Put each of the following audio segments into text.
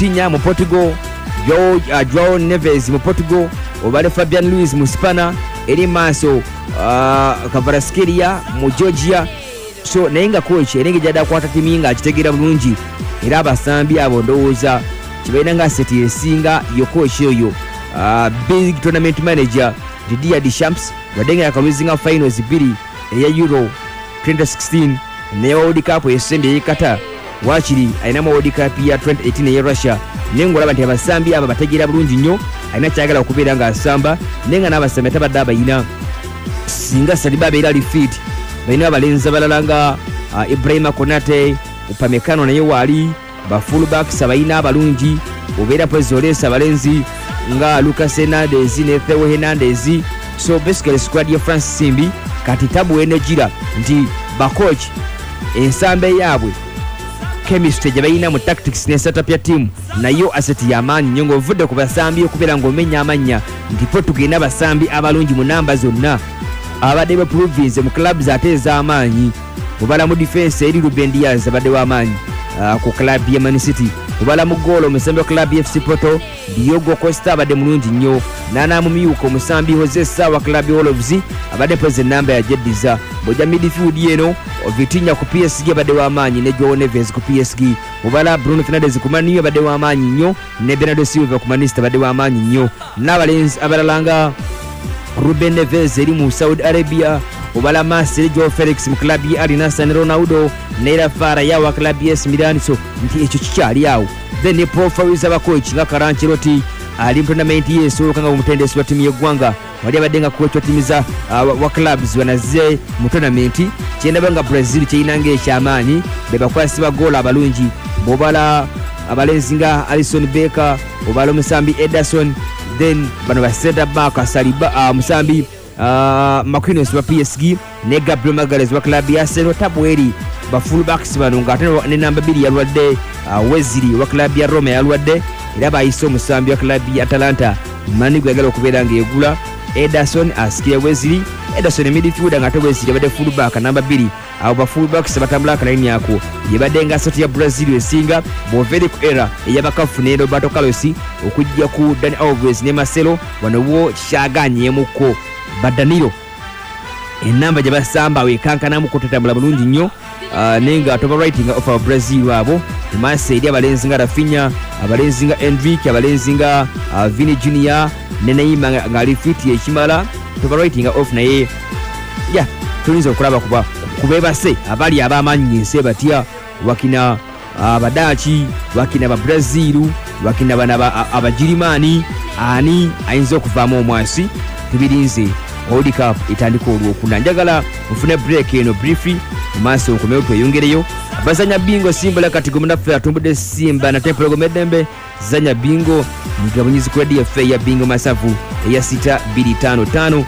Vitinha mu Portugal, Joao Neves mu Portugal, obale Fabian Luiz mu Spana, eri maaso Kvaratskhelia mu Georgia. So naye nga coach erenge jada kwata timu nga akitegeera bulungi era abasambi abo ndowooza kibaina nga asset esinga yo coach oyo big tournament manager Didier Deschamps wadenga yakaluzinga finals 2 eya Euro 2016 ne World Cup esembye Qatar wakiri aina World Cup ya 2018 eya Russia nengola bantu abasambi aba bategeera bulungi nnyo aina kyagala okubeera nga asamba nenga n'abasambi tabadde abayina singa Saliba beera fit baina abalenzi abalala nga Ibrahima Konate Upamecano naye wali ba fullbacks abaina abalungi obeera Pozolesa abalenzi nga Lucas Hernandez ne Theo Hernandez. So basically squad ya France Simbi kati tabu energira nti ba coach ensambe yabwe chemistry jabayina mu tactics ne setup ya team nayo asset ya manyi nyongo vudde ku basambi okubera ngomenya amanya ndipo tugenda basambi abalungi mu namba zonna abadde ba province mu clubs ateza amanyi obala mu defense eri Ruben Diaz abadde wa amanyi ku club ya Man City obala mu goal omusambi club ya FC Porto Diogo Costa abadde mulungi nnyo nana mu myuko omusambi Jose Sawa club ya Wolves abadde present namba ya Jediza boja midfield yeno Vitinha ku PSG abadde wa amanyi ne Joao Neves ku PSG obala Bruno Fernandes ku Man U abadde wa amanyi nnyo ne Bernardo Silva ku Manchester abadde wa amanyi nnyo n'abalenzi abalalanga Ruben Neves eri mu Saudi Arabia obala Marcelo Joao Felix mu club ya Al Nassr ne Ronaldo ne Rafael yawa club ya AC Milan. So nti ekyo kikyali awo then ne profiles abacoach nga Ancelotti ali tournament yeso kanga umutendesi wa timu y'eggwanga wali abadenga coach wa timu za wa clubs wanaze mu tournament kyenda banga Brazil kyinanga ekyamaanyi bebakwasiba goal abalungi bobala abalenzi nga Alisson Becker obala musambi Ederson then bano ba center back Saliba musambi Marquinhos wa PSG ne Gabriel Magalhaes wa club ya Arsenal tabweri ba fullbacks bano ngate ne namba 2 yalwadde Wesley wa club ya Roma yalwadde era bayiso musambi wa club ya Atalanta Manigo yagala okubeera nga yegula Ederson asikia Wesley Ederson midfielder ngate Wesley bade fullback namba 2 abo ba fullbacks batambula line yako yebadenga soti ya Brazil esinga boveri ku era eyabakafu ne Roberto Carlos okujja ku Dani Alves ne Marcelo wanowo kyaganye muko Badanilo enamba jabasamba wekankana mu kutetambula bulungi nnyo nenga top rating of Brazil abo Marseille eri abalenzi nga Rafinha abalenzi nga Endrick abalenzi nga Vini Junior ne Neymar nga ali fit ekimala top rating of naye ya tulinza okulaba kuba kubebase abali abamanyi nse batya wakina abadachi wakina ba Brazil wakina bana abajirimani ani ayinza okuvaamu omwasi tubirinze World Cup itandika olwokuna njagala mufune break eno briefly maso nkomeo tweyongereyo abazanya bingo Simba kati gomunafe atumbudde Simba na Temple Gomedembe zanya bingo ngabunyizi ku DFA ya bingo masavu eya 6255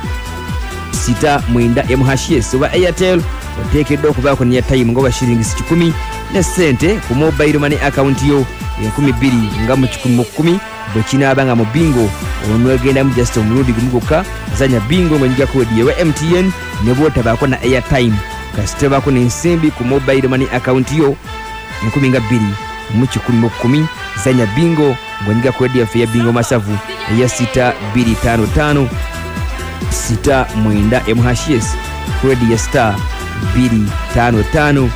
6 MHS oba Airtel oteekedde okubaako ne time ngoba shillings 10 ne sente ku mobile money account yo ya 12 nga mu 10 bwekinaabanga mu bingo onwegenda mu just omulundi gumugoka zanya bingo ng'onyiga kodi yewe MTN ne bwotabaako na airtime kasite baako n'ensimbi ku mobile money account yo 12 mu 10 zanya bingo ng'onyiga kodi yaffe ya bingo masavu eya 6255 6 MHS kodi ya star 255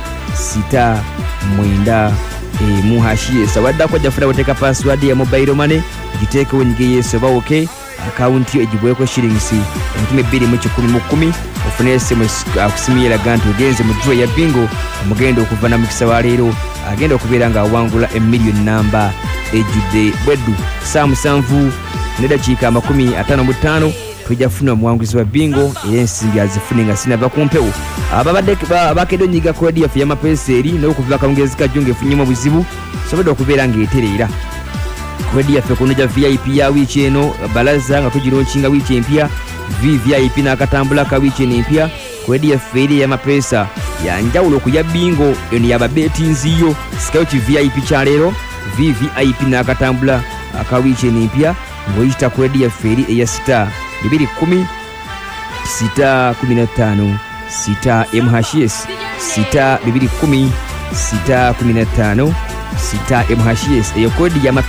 6 MHS wadda ko jafuna boteka password ya mobile money giteke wonyige yeso bawoke account yo ejibweko shillings 210 ofune SMS akusimira gantu genze mu draw ya bingo omugendo okuvana mu kisawa leero agenda okubeera nga awangula a million number ejude bwedu samusanvu nedakiika 55 tujafuna omuwanguzi wa bingo yensinga azifune nga sinava kumpewo ababadde bakedonyiga kodi yafu y'amapesa eri n'okuva akawungezi kajjunga efunyemu buzibu sobodde okubeera ng'etereera kodi yaffe kunoja VIP ya wiiki eno balaza nga tugironkinga wiiki empya VVIP n'akatambula ka wiiki eno empya kodi yaffe eri y'amapesa yanjawulo okuya bingo eno yababetinziyo sikayo ki VIP kyaleero VVIP n'akatambula aka wiiki eno empya ng'oyita kodi yaffe eri eya star 210 615 6 MHS 6 210 6 15 6 MHS eyo kodi ya